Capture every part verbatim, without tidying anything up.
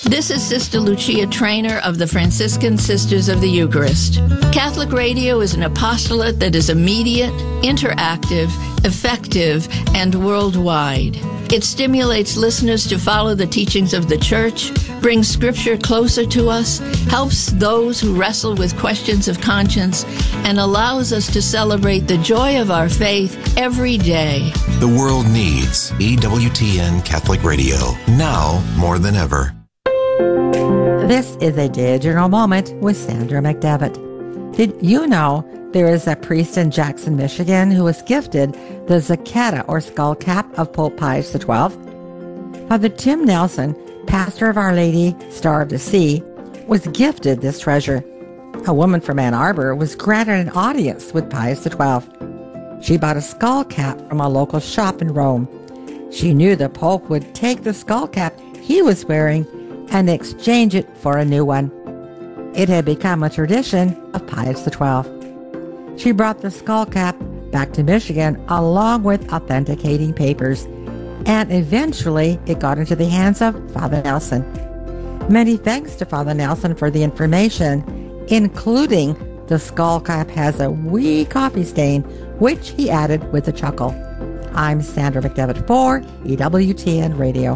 This is Sister Lucia Trainer of the Franciscan Sisters of the Eucharist. Catholic radio is an apostolate that is immediate, interactive, effective, and worldwide. It stimulates listeners to follow the teachings of the Church, brings Scripture closer to us, helps those who wrestle with questions of conscience, and allows us to celebrate the joy of our faith every day. The world needs E W T N Catholic Radio, now more than ever. This is a digital moment with Sandra McDevitt. Did you know there is a priest in Jackson, Michigan who was gifted the Zacchetta or skull cap of Pope Pius the twelfth? Father Tim Nelson, pastor of Our Lady Star of the Sea, was gifted this treasure. A woman from Ann Arbor was granted an audience with Pius the twelfth. She bought a skull cap from a local shop in Rome. She knew the Pope would take the skull cap he was wearing and exchange it for a new one. It had become a tradition of Pius the twelfth. She brought the skull cap back to Michigan along with authenticating papers, and eventually it got into the hands of Father Nelson. Many thanks to Father Nelson for the information, including the skull cap has a wee coffee stain, which he added with a chuckle. I'm Sandra McDevitt for E W T N Radio.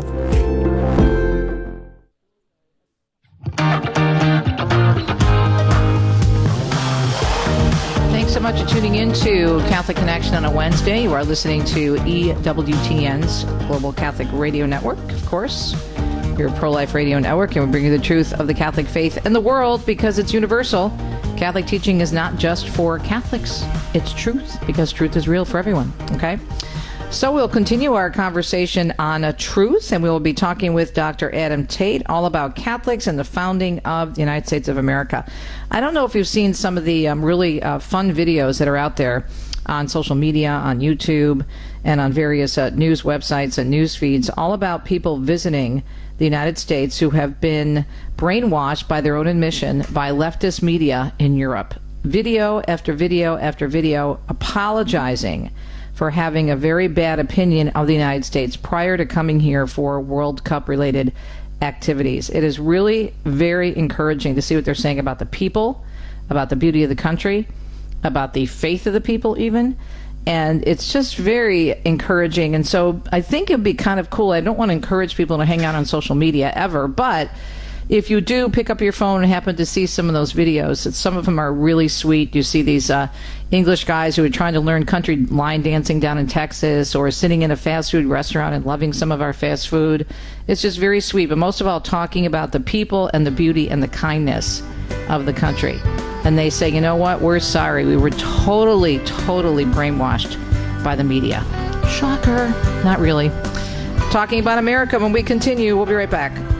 So much for tuning in to Catholic Connection on a Wednesday. You are listening to E W T N's Global Catholic Radio Network, of course, your pro-life radio network, and we bring you the truth of the Catholic faith in the world because it's universal. Catholic teaching is not just for Catholics. It's truth because truth is real for everyone, okay? So we'll continue our conversation on a truth, and we will be talking with Doctor Adam Tate all about Catholics and the founding of the United States of America. I don't know if you've seen some of the um, really uh, fun videos that are out there on social media, on YouTube, and on various uh, news websites and news feeds, all about people visiting the United States who have been brainwashed by their own admission by leftist media in Europe. Video after video after video apologizing for having a very bad opinion of the United States prior to coming here for World Cup-related activities. It is really very encouraging to see what they're saying about the people, about the beauty of the country, about the faith of the people even, and it's just very encouraging. And so I think it'd be kind of cool. I don't want to encourage people to hang out on social media ever, but if you do pick up your phone and happen to see some of those videos, some of them are really sweet. You see these uh, English guys who are trying to learn country line dancing down in Texas, or sitting in a fast food restaurant and loving some of our fast food. It's just very sweet, but most of all talking about the people and the beauty and the kindness of the country. And they say, you know what, we're sorry. We were totally, totally brainwashed by the media. Shocker. Not really. Talking about America when we continue. We'll be right back.